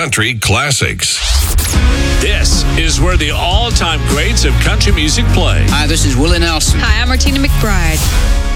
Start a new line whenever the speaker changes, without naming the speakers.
country classics.
This is where the all-time greats of country music play.
Hi, this is Willie Nelson.
Hi, I'm Martina McBride.